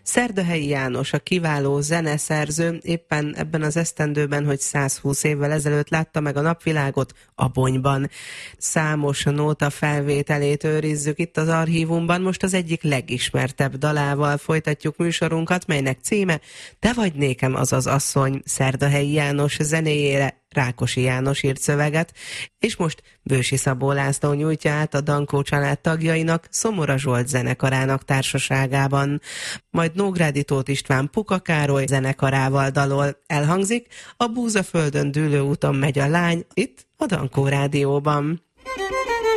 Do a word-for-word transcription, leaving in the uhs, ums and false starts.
Szerdahelyi János, a kiváló zeneszerző, éppen ebben az esztendőben, hogy százhúsz évvel ezelőtt látta meg a napvilágot Abonyban. Számos nóta felvételét őrizzük itt az archívumban, most az egyik legismertebb dalával folytatjuk műsorunkat, melynek címe Te vagy nékem az az asszony. Szerdahelyi János zenéjére Rákosi János írt szöveget, és most Bősi Szabó László nyújtja át a Dankó család tagjainak, Szomora Zsolt zenekarának társaságában. Majd Nógrádi Tóth István Puka Károly zenekarával dalol. Elhangzik A búzaföldön dűlő úton megy a lány, itt a Dankó rádióban.